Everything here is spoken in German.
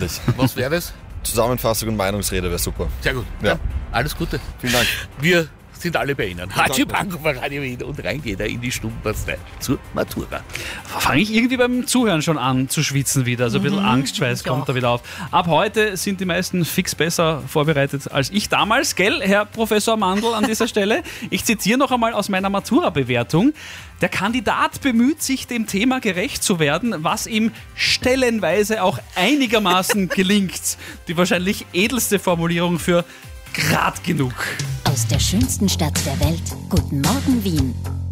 Natürlich. Was wäre das? Zusammenfassung und Meinungsrede wäre super. Sehr gut. Ja. Dann alles Gute. Vielen Dank. Wir sind alle bei Ihnen. Hatschi Panko bei Radio Wien und rein geht er in die Stundenpastei zur Matura. Fange ich irgendwie beim Zuhören schon an zu schwitzen wieder. Also ein bisschen Angstschweiß kommt da wieder auf. Ab heute sind die meisten fix besser vorbereitet als ich damals. Gell, Herr Professor Mandl an dieser Stelle? Ich zitiere noch einmal aus meiner Matura-Bewertung. Der Kandidat bemüht sich, dem Thema gerecht zu werden, was ihm stellenweise auch einigermaßen gelingt. Die wahrscheinlich edelste Formulierung für grad genug. Aus der schönsten Stadt der Welt. Guten Morgen, Wien.